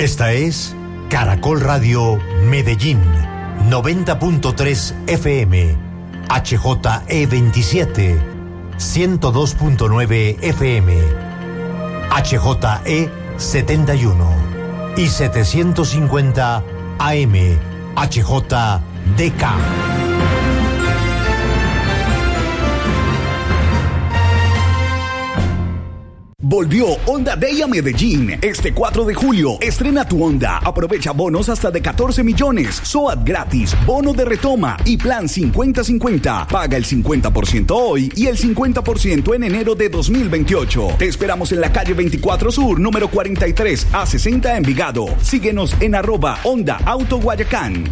Esta es Caracol Radio Medellín, 90.3 FM, HJE27, 102.9 FM, HJE71 y 750 AM, HJDK. Volvió Honda Day a Medellín. Este 4 de julio, estrena tu Honda. Aprovecha bonos hasta de 14 millones. SOAT gratis, bono de retoma y plan 50-50. Paga el 50% hoy y el 50% en enero de 2028. Te esperamos en la calle 24 Sur, número 43 a 60 Envigado. Síguenos en @Honda Auto Guayacán.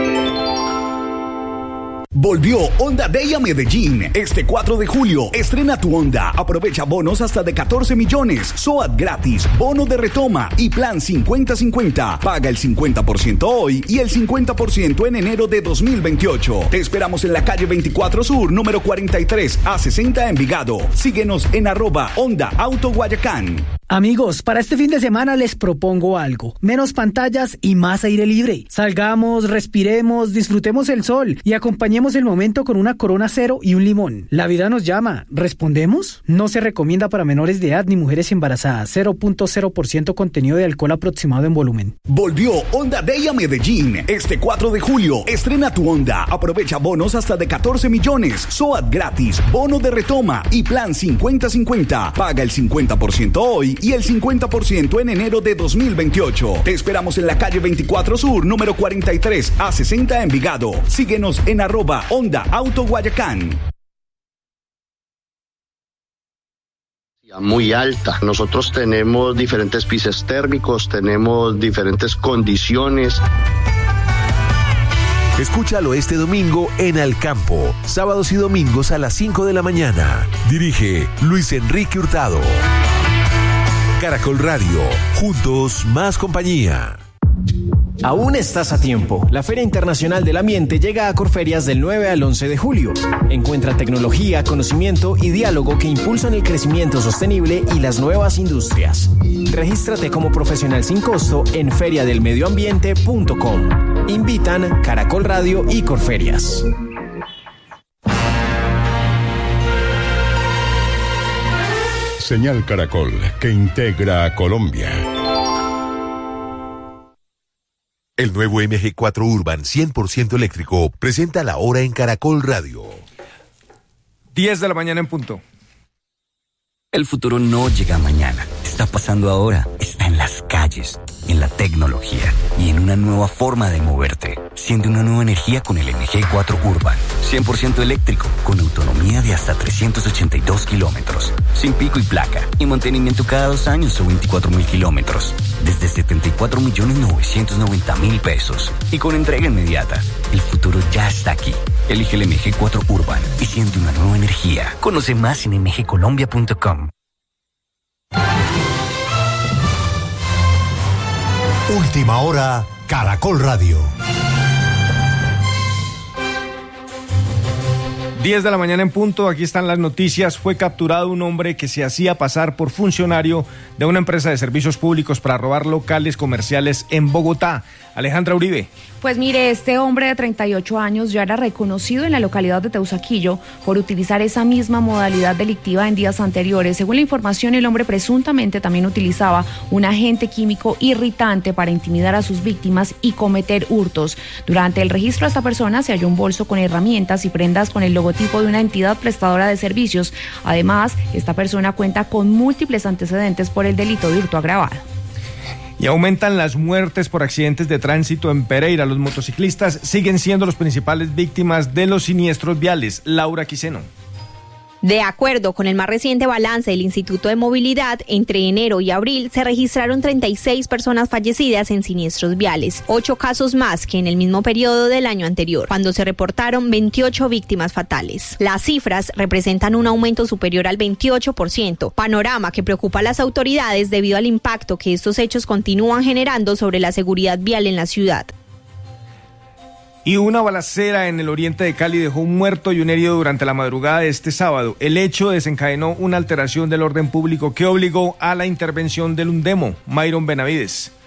Volvió Honda Day a Medellín. Este 4 de julio, estrena tu Honda. Aprovecha bonos hasta de 14 millones. SOAT gratis, bono de retoma y plan 50-50. Paga el 50% hoy y el 50% en enero de 2028. Te esperamos en la calle 24 Sur, número 43 a 60 Envigado. Síguenos en @Honda Auto Guayacán. Amigos, para este fin de semana les propongo algo. Menos pantallas y más aire libre. Salgamos, respiremos, disfrutemos el sol y acompañemos el momento con una Corona Cero y un limón. La vida nos llama. ¿Respondemos? No se recomienda para menores de edad ni mujeres embarazadas. 0.0% contenido de alcohol aproximado en volumen. Volvió Honda Day a Medellín. Este 4 de julio, estrena tu Honda. Aprovecha bonos hasta de 14 millones. SOAT gratis, bono de retoma y plan 50-50. Paga el 50% hoy y el 50% en enero de 2028. Te esperamos en la calle 24 Sur, número 43 a 60 Envigado. Síguenos en @Honda Auto Guayacán. Muy alta. Nosotros tenemos diferentes pisos térmicos, tenemos diferentes condiciones. Escúchalo este domingo en Al Campo, sábados y domingos a las 5 de la mañana. Dirige Luis Enrique Hurtado. Caracol Radio, juntos más compañía. Aún estás a tiempo. La Feria Internacional del Ambiente llega a Corferias del 9 al 11 de julio. Encuentra tecnología, conocimiento y diálogo que impulsan el crecimiento sostenible y las nuevas industrias. Regístrate como profesional sin costo en feriadelmedioambiente.com. Invitan Caracol Radio y Corferias. Señal Caracol, que integra a Colombia. El nuevo MG4 Urban 100% eléctrico presenta la hora en Caracol Radio. 10 de la mañana en punto. El futuro no llega mañana, está pasando ahora, está en las calles, en la tecnología y en una nueva forma de moverte. Siente una nueva energía con el MG4 Urban, 100% eléctrico, con autonomía de hasta 382 kilómetros, sin pico y placa, y mantenimiento cada 2 años o 24.000 kilómetros, desde 74.990.000 pesos, y con entrega inmediata. El futuro ya está aquí. Elige el MG4 Urban y siente una nueva energía. Conoce más en mgcolombia.com. Última hora, Caracol Radio. 10 de la mañana en punto, aquí están las noticias. Fue capturado un hombre que se hacía pasar por funcionario de una empresa de servicios públicos para robar locales comerciales en Bogotá. Alejandra Uribe. Pues mire, este hombre de 38 años ya era reconocido en la localidad de Teusaquillo por utilizar esa misma modalidad delictiva en días anteriores. Según la información, el hombre presuntamente también utilizaba un agente químico irritante para intimidar a sus víctimas y cometer hurtos. Durante el registro a esta persona se halló un bolso con herramientas y prendas con el logotipo de una entidad prestadora de servicios. Además, esta persona cuenta con múltiples antecedentes por el delito de hurto agravado. Y aumentan las muertes por accidentes de tránsito en Pereira. Los motociclistas siguen siendo las principales víctimas de los siniestros viales. Laura Quiseno. De acuerdo con el más reciente balance del Instituto de Movilidad, entre enero y abril se registraron 36 personas fallecidas en siniestros viales, 8 casos más que en el mismo periodo del año anterior, cuando se reportaron 28 víctimas fatales. Las cifras representan un aumento superior al 28%, panorama que preocupa a las autoridades debido al impacto que estos hechos continúan generando sobre la seguridad vial en la ciudad. Y una balacera en el oriente de Cali dejó un muerto y un herido durante la madrugada de este sábado. El hecho desencadenó una alteración del orden público que obligó a la intervención del UNDEMO. Mayron Benavides.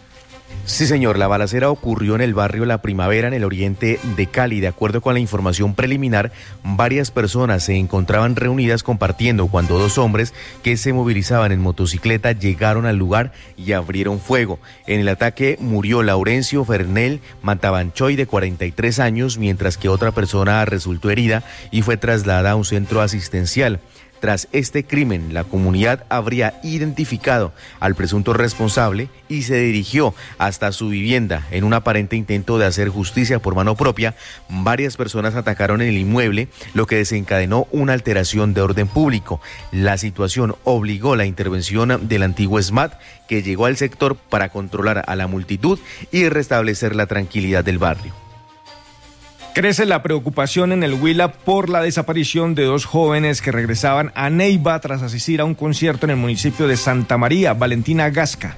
Sí, señor, la balacera ocurrió en el barrio La Primavera, en el oriente de Cali. De acuerdo con la información preliminar, varias personas se encontraban reunidas compartiendo cuando dos hombres que se movilizaban en motocicleta llegaron al lugar y abrieron fuego. En el ataque murió Laurencio Fernel Matabanchoy, de 43 años, mientras que otra persona resultó herida y fue trasladada a un centro asistencial. Tras este crimen, la comunidad habría identificado al presunto responsable y se dirigió hasta su vivienda. En un aparente intento de hacer justicia por mano propia, varias personas atacaron el inmueble, lo que desencadenó una alteración de orden público. La situación obligó la intervención del antiguo SMAT, que llegó al sector para controlar a la multitud y restablecer la tranquilidad del barrio. Crece la preocupación en el Huila por la desaparición de dos jóvenes que regresaban a Neiva tras asistir a un concierto en el municipio de Santa María. Valentina Gasca.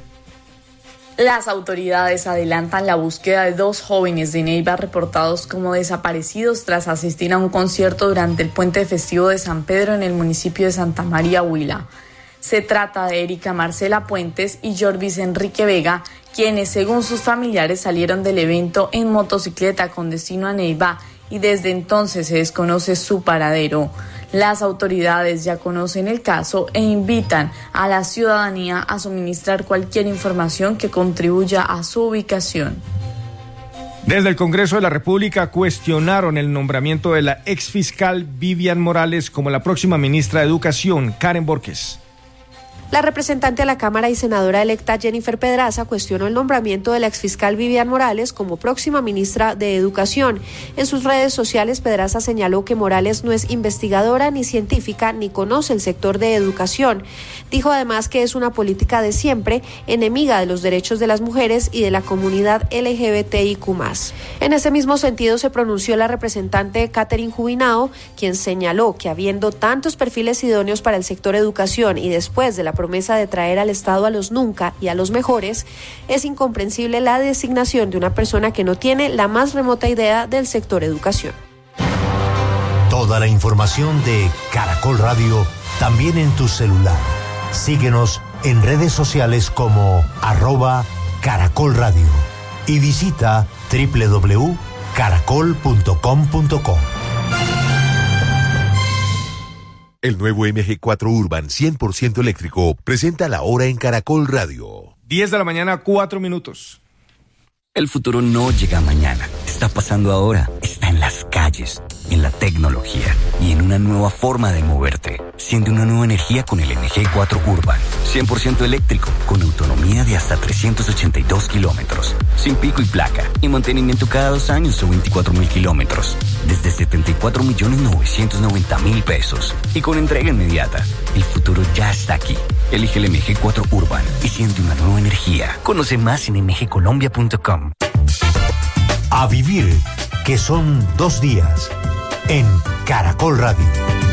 Las autoridades adelantan la búsqueda de dos jóvenes de Neiva reportados como desaparecidos tras asistir a un concierto durante el puente festivo de San Pedro en el municipio de Santa María, Huila. Se trata de Erika Marcela Puentes y Jorvis Enrique Vega, quienes según sus familiares salieron del evento en motocicleta con destino a Neiva y desde entonces se desconoce su paradero. Las autoridades ya conocen el caso e invitan a la ciudadanía a suministrar cualquier información que contribuya a su ubicación. Desde el Congreso de la República cuestionaron el nombramiento de la exfiscal Vivian Morales como la próxima ministra de Educación. Karen Borges. La representante de la Cámara y senadora electa Jennifer Pedraza cuestionó el nombramiento de la exfiscal Vivian Morales como próxima ministra de Educación. En sus redes sociales, Pedraza señaló que Morales no es investigadora ni científica ni conoce el sector de educación. Dijo además que es una política de siempre, enemiga de los derechos de las mujeres y de la comunidad LGBTIQ+. En ese mismo sentido se pronunció la representante Catherine Jubinao, quien señaló que habiendo tantos perfiles idóneos para el sector educación y después de la promesa de traer al Estado a los nunca y a los mejores, es incomprensible la designación de una persona que no tiene la más remota idea del sector educación. Toda la información de Caracol Radio también en tu celular. Síguenos en redes sociales como @Caracol Radio y visita www.caracol.com.co. El nuevo MG4 Urban 100% eléctrico presenta la hora en Caracol Radio. 10 de la mañana, 4 minutos. El futuro no llega mañana, está pasando ahora, está en las calles, en la tecnología y en una nueva forma de moverte. Siente una nueva energía con el MG4 Urban, 100% eléctrico, con autonomía de hasta 382 kilómetros, sin pico y placa, y mantenimiento cada 2 años o 24.000 kilómetros, desde 74.990.000 pesos, y con entrega inmediata. El futuro ya está aquí. Elige el MG4 Urban y siente una nueva energía. Conoce más en mgcolombia.com. A vivir, que son 2 días, en Caracol Radio.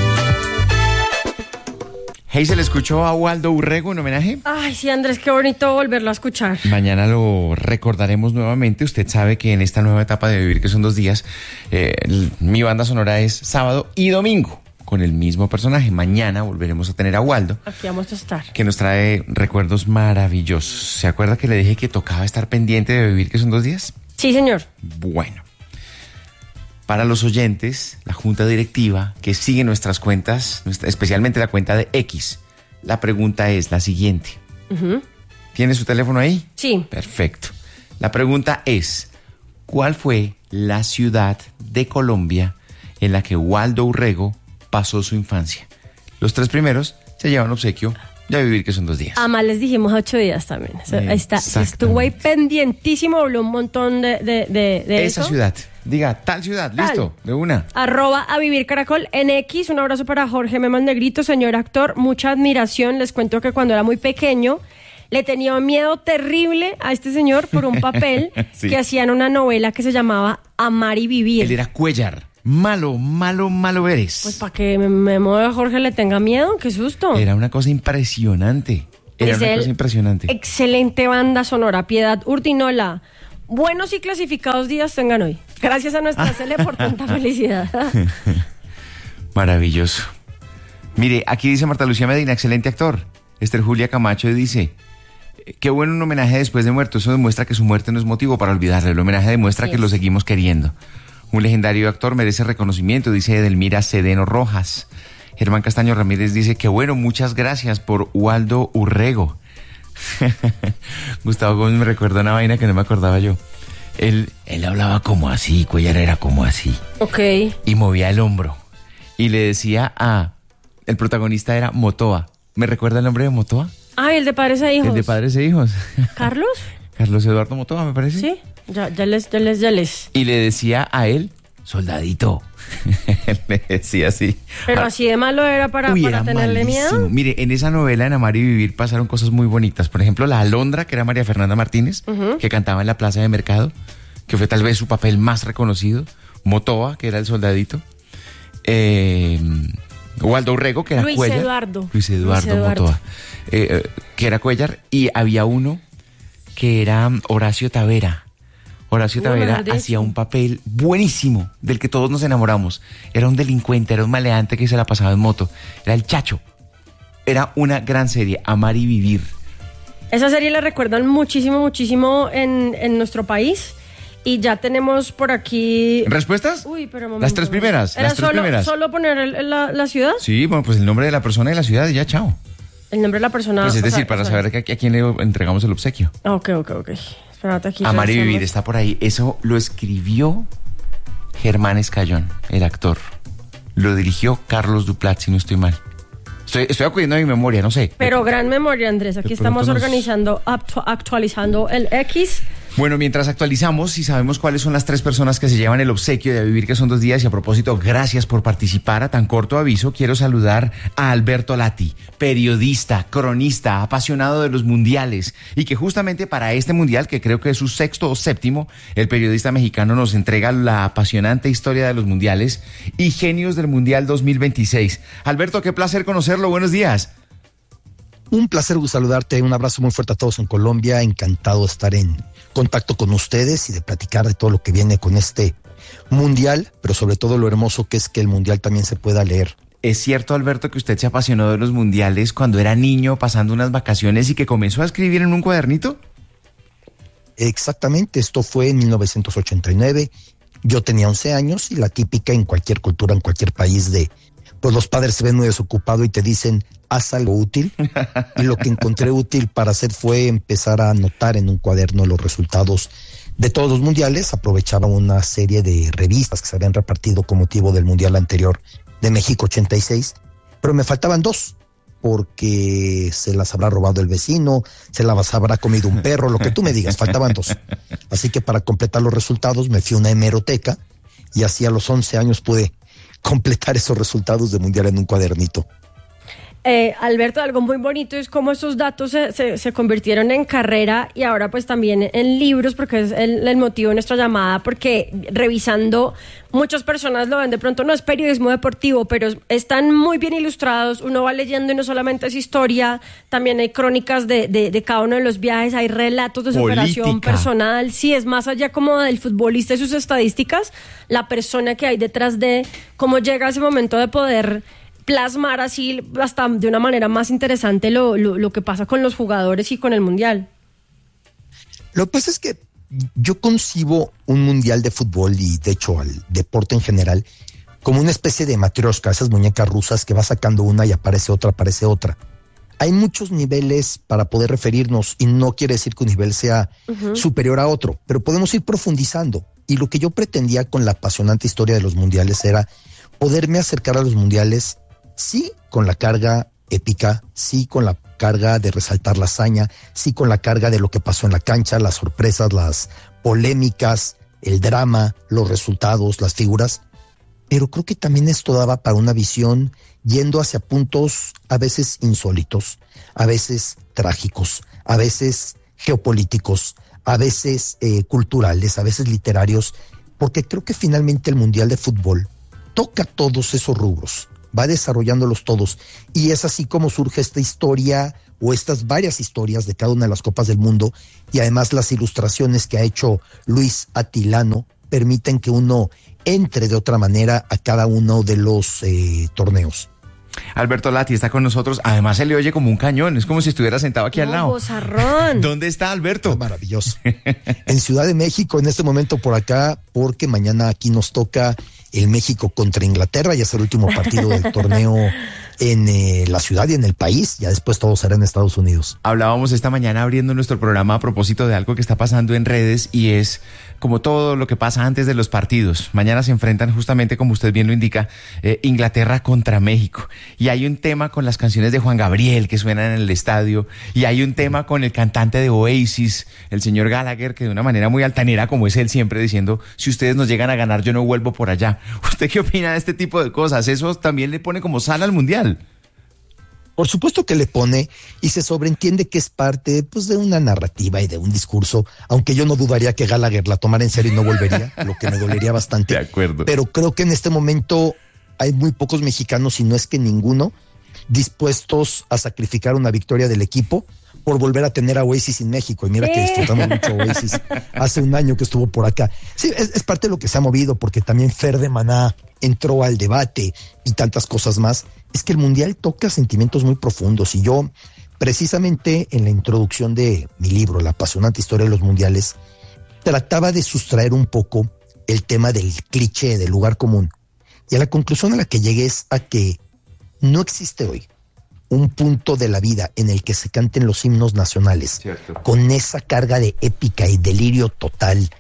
Hey, ¿se le escuchó a Waldo Urrego en homenaje? Ay, sí, Andrés, qué bonito volverlo a escuchar. Mañana lo recordaremos nuevamente. Usted sabe que en esta nueva etapa de Vivir, que son 2 días, mi banda sonora es sábado y domingo, con el mismo personaje. Mañana volveremos a tener a Waldo. Aquí vamos a estar. Que nos trae recuerdos maravillosos. ¿Se acuerda que le dije que tocaba estar pendiente de Vivir, que son 2 días? Sí, señor. Bueno. Para los oyentes, la junta directiva que sigue nuestras cuentas, especialmente la cuenta de X, la pregunta es la siguiente. ¿Tiene su teléfono ahí? Sí. Perfecto. La pregunta es, ¿cuál fue la ciudad de Colombia en la que Waldo Urrego pasó su infancia? Los 3 primeros se llevan obsequio de Vivir, que son 2 días. Además les dijimos 8 días también. Ahí está. Estuvo ahí pendientísimo, habló un montón de esa eso. ciudad. Diga, tal ciudad, listo, de una. @avivircaracol en X. Un abrazo para Jorge Memas Negrito, señor actor. Mucha admiración. Les cuento que cuando era muy pequeño le tenía un miedo terrible a este señor por un papel sí. que hacía en una novela que se llamaba Amar y Vivir. Él era Cuellar. Malo eres. Pues para que Memo de Jorge le tenga miedo, qué susto. Era una cosa impresionante. Excelente banda sonora. Piedad Urdinola. Buenos y clasificados días tengan hoy. Gracias a nuestra Cele por tanta felicidad. Maravilloso. Mire, aquí dice Marta Lucía Medina, excelente actor. Esther Julia Camacho dice, Qué bueno un homenaje después de muerto. Eso demuestra que su muerte no es motivo para olvidarle. El homenaje demuestra que lo seguimos queriendo. Un legendario actor merece reconocimiento, dice Edelmira Cedeno Rojas. Germán Castaño Ramírez dice que bueno, muchas gracias por Waldo Urrego. Gustavo Gómez me recuerda una vaina que no me acordaba yo. Él hablaba como así, Cuellar era como así. Ok. Y movía el hombro. Y le decía el protagonista era Motoa. ¿Me recuerda el nombre de Motoa? Ah, el de Padres e Hijos. El de Padres e Hijos. ¿Carlos? Carlos Eduardo Motoa, me parece. Sí, ya les. Y le decía a él, soldadito. Le decía así. Pero así de malo era para tenerle malísimo. miedo. Mire, en esa novela, en Amar y Vivir, pasaron cosas muy bonitas. Por ejemplo, la Alondra, que era María Fernanda Martínez, que cantaba en la Plaza de Mercado, que fue tal vez su papel más reconocido. Motoa, que era el soldadito. Waldo Urrego, que era Cuellar. Luis Eduardo Motoa, que era Cuellar. Y había uno que era Horacio Tavera. Horacio Tavera hacía un papel buenísimo, del que todos nos enamoramos. Era un delincuente, era un maleante que se la pasaba en moto. Era el Chacho. Era una gran serie, Amar y Vivir. Esa serie la recuerdan muchísimo en nuestro país. Y ya tenemos por aquí... ¿Respuestas? Uy, pero un momento. Las tres primeras. ¿Era solo poner la ciudad? Sí, bueno, pues el nombre de la persona y la ciudad y ya, chao. El nombre de la persona... Pues es decir, para saber a quién le entregamos el obsequio. Ok. Espérate aquí. Amar y Vivir está por ahí. Eso lo escribió Germán Escayón, el actor. Lo dirigió Carlos Duplat, si no estoy mal. Estoy acudiendo a mi memoria, no sé. Pero gran memoria, Andrés. Aquí estamos organizando, actualizando el X. Bueno, mientras actualizamos y sabemos cuáles son las tres personas que se llevan el obsequio de A Vivir, que son 2 días, y a propósito, gracias por participar. A tan corto aviso, quiero saludar a Alberto Lati, periodista, cronista, apasionado de los mundiales, y que justamente para este mundial, que creo que es su 6º o 7º, el periodista mexicano nos entrega la apasionante historia de los mundiales y genios del Mundial 2026. Alberto, qué placer conocerlo. Buenos días. Un placer saludarte, un abrazo muy fuerte a todos en Colombia, encantado de estar en contacto con ustedes y de platicar de todo lo que viene con este mundial, pero sobre todo lo hermoso que es que el mundial también se pueda leer. ¿Es cierto, Alberto, que usted se apasionó de los mundiales cuando era niño, pasando unas vacaciones y que comenzó a escribir en un cuadernito? Exactamente, esto fue en 1989, yo tenía 11 años y la típica en cualquier cultura, en cualquier país pues los padres se ven muy desocupados y te dicen, haz algo útil. Y lo que encontré útil para hacer fue empezar a anotar en un cuaderno los resultados de todos los mundiales. Aprovechaba una serie de revistas que se habían repartido con motivo del mundial anterior de México 86, pero me faltaban 2, porque se las habrá robado el vecino, se las habrá comido un perro, lo que tú me digas, faltaban 2. Así que para completar los resultados me fui a una hemeroteca y así a los 11 años pude completar esos resultados de mundial en un cuadernito. Alberto, algo muy bonito es cómo esos datos se convirtieron en carrera y ahora pues también en libros, porque es el motivo de nuestra llamada, porque revisando, muchas personas lo ven de pronto, no es periodismo deportivo, pero están muy bien ilustrados, uno va leyendo y no solamente es historia, también hay crónicas de cada uno de los viajes, hay relatos de superación personal, sí, es más allá como del futbolista y sus estadísticas, la persona que hay detrás de cómo llega a ese momento de poder plasmar así hasta de una manera más interesante lo que pasa con los jugadores y con el mundial. Lo que pasa es que yo concibo un mundial de fútbol y de hecho al deporte en general como una especie de matrioshka, esas muñecas rusas que va sacando una y aparece otra. Hay muchos niveles para poder referirnos y no quiere decir que un nivel sea superior a otro, pero podemos ir profundizando. Y lo que yo pretendía con la apasionante historia de los mundiales era poderme acercar a los mundiales, sí con la carga épica, sí con la carga de resaltar la hazaña, sí con la carga de lo que pasó en la cancha, las sorpresas, las polémicas, el drama, los resultados, las figuras, pero creo que también esto daba para una visión yendo hacia puntos a veces insólitos, a veces trágicos, a veces geopolíticos, a veces culturales, a veces literarios, porque creo que finalmente el Mundial de Fútbol toca todos esos rubros, va desarrollándolos todos, y es así como surge esta historia o estas varias historias de cada una de las Copas del Mundo, y además las ilustraciones que ha hecho Luis Atilano permiten que uno entre de otra manera a cada uno de los torneos. Alberto Lati está con nosotros. Además se le oye como un cañón. Es como si estuviera sentado aquí al lado. Bozarrón. ¿Dónde está Alberto? Maravilloso. En Ciudad de México, en este momento por acá, porque mañana aquí nos toca el México contra Inglaterra. Ya es el último partido del torneo en la ciudad y en el país. Ya después todo será en Estados Unidos. Hablábamos esta mañana abriendo nuestro programa a propósito de algo que está pasando en redes y es como todo lo que pasa antes de los partidos. Mañana se enfrentan justamente, como usted bien lo indica, Inglaterra contra México. Y hay un tema con las canciones de Juan Gabriel que suenan en el estadio. Y hay un tema con el cantante de Oasis, el señor Gallagher, que de una manera muy altanera, como es él siempre, diciendo, si ustedes nos llegan a ganar, yo no vuelvo por allá. ¿Usted qué opina de este tipo de cosas? ¿Eso también le pone como sal al Mundial? Por supuesto que le pone, y se sobreentiende que es parte pues de una narrativa y de un discurso, aunque yo no dudaría que Gallagher la tomara en serio y no volvería, lo que me dolería bastante. De acuerdo. Pero creo que en este momento hay muy pocos mexicanos, si no es que ninguno, dispuestos a sacrificar una victoria del equipo por volver a tener a Oasis en México. Y mira que disfrutamos mucho a Oasis hace un año que estuvo por acá. Sí, es parte de lo que se ha movido, porque también Fer de Maná entró al debate y tantas cosas más. Es que el Mundial toca sentimientos muy profundos, y yo, precisamente en la introducción de mi libro, La apasionante historia de los mundiales, trataba de sustraer un poco el tema del cliché, del lugar común. Y a la conclusión a la que llegué es a que no existe hoy un punto de la vida en el que se canten los himnos nacionales, cierto, con esa carga de épica y delirio total,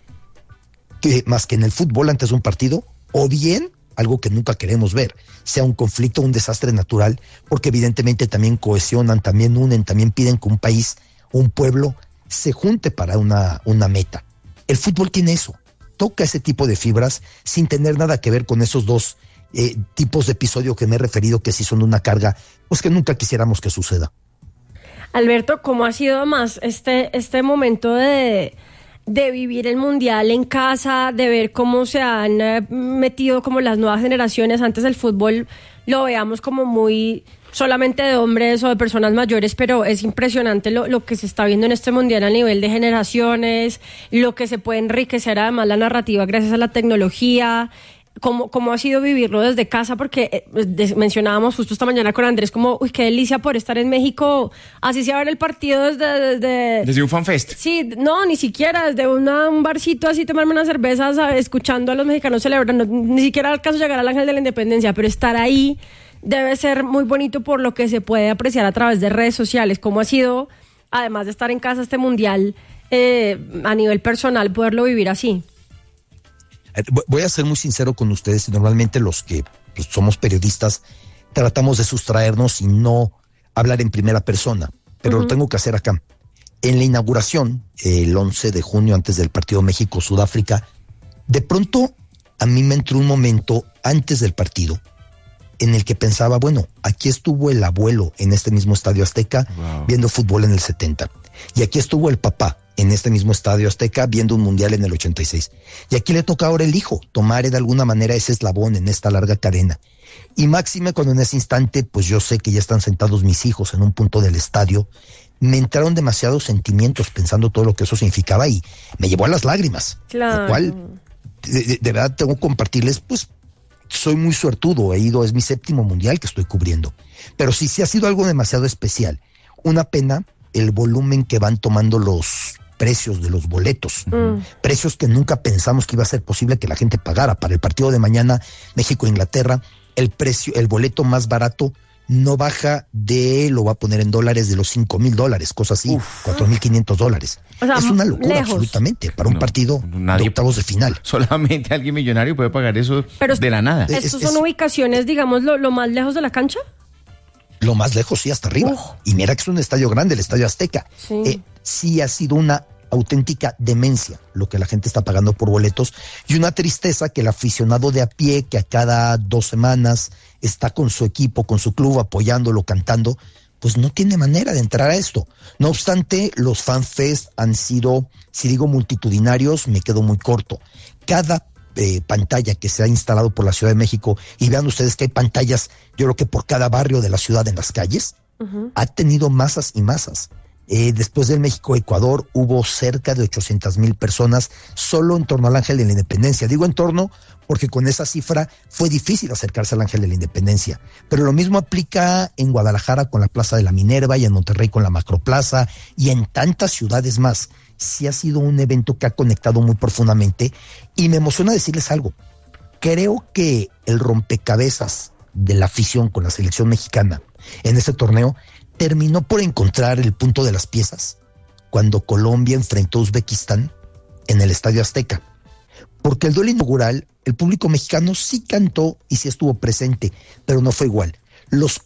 que más que en el fútbol antes de un partido, o bien algo que nunca queremos ver, sea un conflicto, un desastre natural, porque evidentemente también cohesionan, también unen, también piden que un país, un pueblo, se junte para una meta. El fútbol tiene eso, toca ese tipo de fibras sin tener nada que ver con esos dos tipos de episodio que me he referido, que sí son una carga, pues que nunca quisiéramos que suceda. Alberto, ¿cómo ha sido más este momento de vivir el Mundial en casa, de ver cómo se han metido como las nuevas generaciones? Antes del fútbol lo veamos como muy solamente de hombres o de personas mayores, pero es impresionante lo que se está viendo en este Mundial a nivel de generaciones, lo que se puede enriquecer además la narrativa gracias a la tecnología. ¿Cómo ha sido vivirlo desde casa? Porque mencionábamos justo esta mañana con Andrés como, uy, qué delicia poder estar en México, así sea ver el partido desde un fanfest. Sí, no, ni siquiera, desde un barcito así, tomarme unas cervezas, escuchando a los mexicanos celebrando, ni siquiera alcanzo a llegar al Ángel de la Independencia, pero estar ahí debe ser muy bonito por lo que se puede apreciar a través de redes sociales. ¿Cómo ha sido, además de estar en casa este Mundial, a nivel personal, poderlo vivir así? Voy a ser muy sincero con ustedes. Normalmente los que somos periodistas tratamos de sustraernos y no hablar en primera persona, pero lo tengo que hacer acá. En la inauguración, el 11 de junio, antes del partido México-Sudáfrica, de pronto a mí me entró un momento antes del partido en el que pensaba, bueno, aquí estuvo el abuelo en este mismo Estadio Azteca viendo fútbol en el 70, y aquí estuvo el papá en este mismo Estadio Azteca viendo un mundial en el 86. Y aquí le toca ahora el hijo tomar de alguna manera ese eslabón en esta larga cadena. Y máxime cuando en ese instante, pues yo sé que ya están sentados mis hijos en un punto del estadio, me entraron demasiados sentimientos pensando todo lo que eso significaba y me llevó a las lágrimas. Claro. Lo cual, de verdad tengo que compartirles, pues soy muy suertudo, es mi 7º mundial que estoy cubriendo. Pero sí ha sido algo demasiado especial. Una pena el volumen que van tomando los precios de los boletos, precios que nunca pensamos que iba a ser posible que la gente pagara. Para el partido de mañana, México-Inglaterra, el boleto más barato no baja lo va a poner en dólares, de los $5,000, cosas así, $4,500. O sea, es una locura, lejos, absolutamente, para un partido de octavos de final. Solamente alguien millonario puede pagar eso. Pero de la nada. ¿Estos son ubicaciones, digamos, lo más lejos de la cancha? Lo más lejos, sí, hasta arriba. Y mira que es un estadio grande, el Estadio Azteca. Sí. Sí ha sido una auténtica demencia lo que la gente está pagando por boletos, y una tristeza que el aficionado de a pie, que a cada 2 semanas está con su equipo, con su club, apoyándolo, cantando, pues no tiene manera de entrar a esto. No obstante, los fanfest han sido, si digo multitudinarios, me quedo muy corto. Cada pantalla que se ha instalado por la Ciudad de México, y vean ustedes que hay pantallas, yo creo que por cada barrio de la ciudad en las calles, ha tenido masas y masas. Después del México-Ecuador hubo cerca de 800,000 personas solo en torno al Ángel de la Independencia. Digo en torno porque con esa cifra fue difícil acercarse al Ángel de la Independencia. Pero lo mismo aplica en Guadalajara con la Plaza de la Minerva y en Monterrey con la Macroplaza y en tantas ciudades más. Sí ha sido un evento que ha conectado muy profundamente y me emociona decirles algo. Creo que el rompecabezas de la afición con la selección mexicana en ese torneo terminó por encontrar el punto de las piezas cuando Colombia enfrentó a Uzbekistán en el Estadio Azteca. Porque el duelo inaugural, el público mexicano sí cantó y sí estuvo presente, pero no fue igual. Los